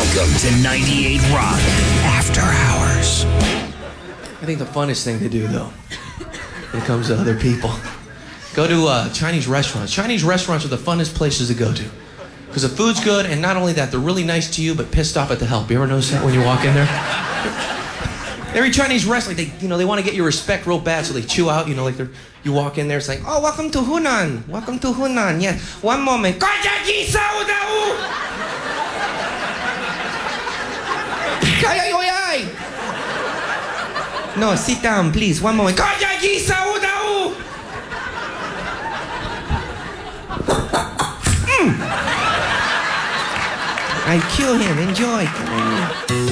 Welcome to 98 Rock After Hours. I think the funnest thing to do, though, when it comes to other people, go to Chinese restaurants. Chinese restaurants are the funnest places to go to. Because the food's good, and not only that, they're really nice to you, but pissed off at the help. You ever notice that when you walk in there? Every Chinese restaurant, they want to get your respect real bad, so they chew out, you walk in there, it's like, oh, welcome to Hunan. Welcome to Hunan. Yes. One moment. No, sit down, please. One moment. I kill him. Enjoy.